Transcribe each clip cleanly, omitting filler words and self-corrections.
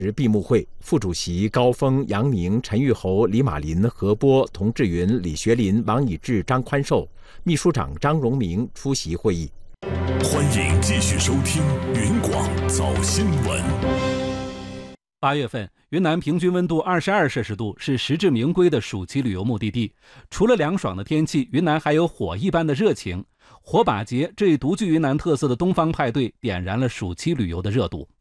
闭幕会，副主席高峰、杨宁、陈玉侯、李马林、何波、童志云、李学林、王以智、张宽寿，秘书长张荣明出席会议。 欢迎继续收听云广早新闻。 8月份，云南平均温度22摄氏度，是实至名归的暑期旅游目的地。除了凉爽的天气，云南还有火一般的热情。火把节这一独具云南特色的东方派对，点燃了暑期旅游的热度。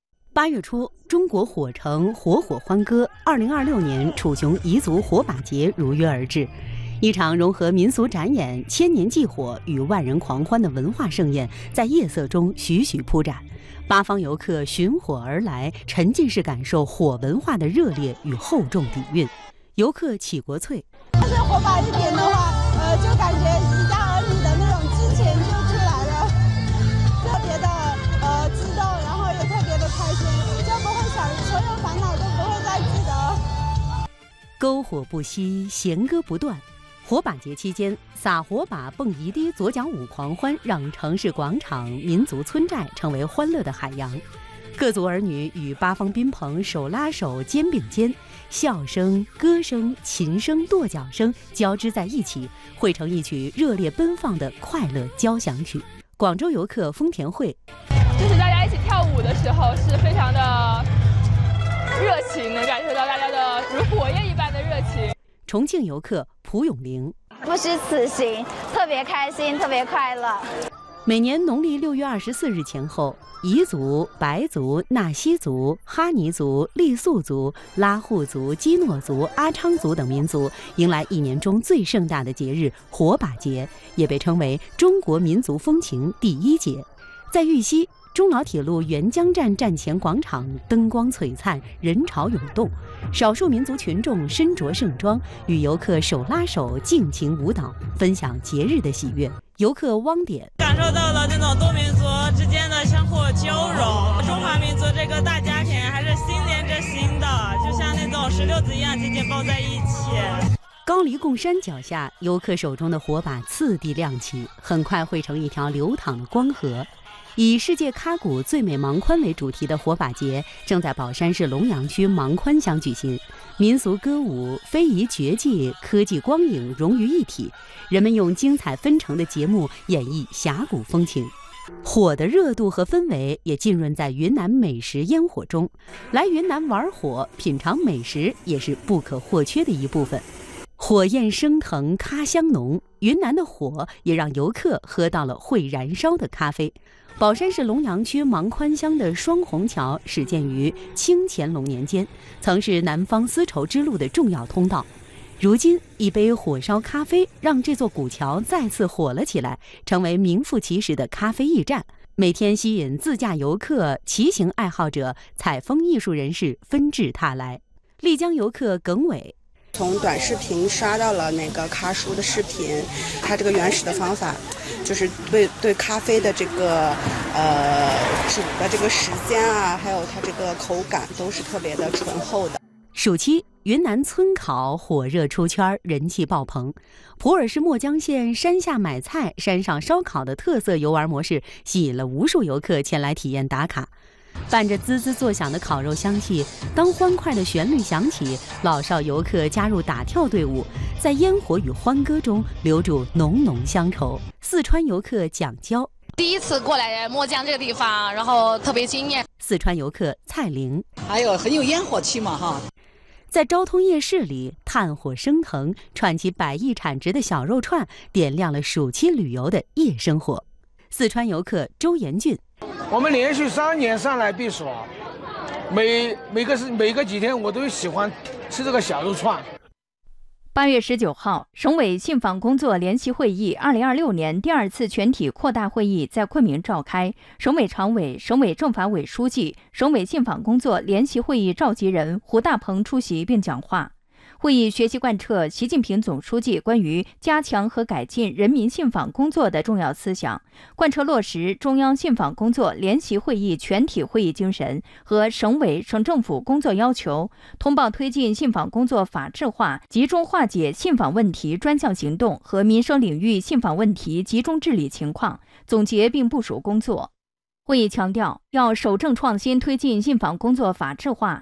8月初，中国火城火欢歌2026年楚雄彝族火把节如约而至。一场融合民俗展演、千年祭火与万人狂欢的文化盛宴，在夜色中徐徐铺展。八方游客寻火而来，沉浸式感受火文化的热烈与厚重底蕴。游客启国翠， 但是火把一点的话，就感觉宜家儿女的那种激情就出来了，特别的激动，然后也特别的开心，就不会想所有烦恼都不会再记得。 篝火不息，弦歌不断。火把节期间，撒火把、蹦夷堤、左脚舞狂欢，让城市广场、民族村寨成为欢乐的海洋。各族儿女与八方宾朋手拉手、肩并肩，笑声、歌声、琴声、跺脚声交织在一起，汇成一曲热烈奔放的快乐交响曲。广州游客丰田会， 就是大家一起跳舞的时候是非常的热情，能感受到大家的如火焰一般的热情。 重庆游客蒲永玲， 不虚此行，特别开心，特别快乐。 每年农历6月24日前后，彝族、白族、纳西族、哈尼族、傈僳族、拉祜族、基诺族、阿昌族等民族迎来一年中最盛大的节日火把节，也被称为中国民族风情第一节。在玉溪，中老铁路沅江站站前广场灯光璀璨，人潮涌动，少数民族群众身着盛装，与游客手拉手尽情舞蹈，分享节日的喜悦。游客汪点感受到了那种多民族之间的相互交融，中华民族这个大家庭还是心连着心的，就像那种石榴籽一样紧紧抱在一起。 高黎贡山脚下，游客手中的火把次第亮起，很快汇成一条流淌的光河。以世界喀古最美芒宽为主题的火把节正在宝山市龙阳区芒宽乡举行，民俗歌舞、非遗绝技、科技光影融于一体，人们用精彩纷呈的节目演绎峡谷风情。火的热度和氛围也浸润在云南美食烟火中，来云南玩火、品尝美食也是不可或缺的一部分。火焰升腾，咖香浓，云南的火也让游客喝到了会燃烧的咖啡。宝山市龙阳区芒宽乡的双虹桥始建于清乾隆年间，曾是南方丝绸之路的重要通道。如今，一杯火烧咖啡让这座古桥再次火了起来，成为名副其实的咖啡驿站，每天吸引自驾游客、骑行爱好者、采风艺术人士纷至沓来。丽江游客耿伟， 从短视频刷到了那个咖叔的视频，他这个原始的方法就是对咖啡的这个煮的这个时间啊，还有它这个口感都是特别的醇厚的。 暑期云南村烤火热出圈，人气爆棚。普洱市墨江县山下买菜、山上烧烤的特色游玩模式，吸引了无数游客前来体验打卡。伴着滋滋作响的烤肉香气，当欢快的旋律响起，老少游客加入打跳队伍，在烟火与欢歌中留住浓浓乡愁。四川游客蒋娇， 第一次过来墨江这个地方，然后特别惊艳。 四川游客蔡玲， 还有很有烟火气嘛哈。 在昭通夜市里，炭火升腾，串起百亿产值的小肉串，点亮了暑期旅游的夜生活。四川游客周延俊， 我们连续3年上来避暑，每个几天我都喜欢吃这个小肉串。 8月19号，省委信访工作联席会议2026年第2次全体扩大会议在昆明召开，省委常委、省委政法委书记、省委信访工作联席会议召集人胡大鹏出席并讲话。会议学习贯彻习近平总书记关于加强和改进人民信访工作的重要思想，贯彻落实中央信访工作联席会议全体会议精神和省委省政府工作要求，通报推进信访工作法治化，集中化解信访问题专项行动和民生领域信访问题集中治理情况，总结并部署工作。会议强调，要守正创新推进信访工作法治化，